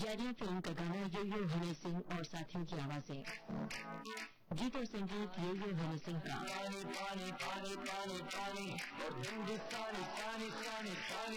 जारिया फिल्म का गाना यो यो हनी सिंह और साथियों की आवाजें। गीत और संगीत यो यो हनी सिंह का।